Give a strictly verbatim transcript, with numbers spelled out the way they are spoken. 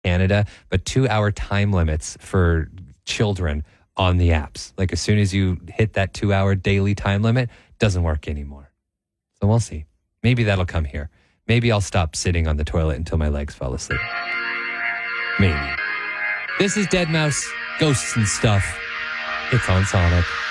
Canada, but two hour time limits for children on the apps. Like as soon as you hit that two hour daily time limit, doesn't work anymore. So we'll see. Maybe that'll come here. Maybe I'll stop sitting on the toilet until my legs fall asleep. Maybe. This is dead mouse, Ghosts and Stuff. It's on Sonic.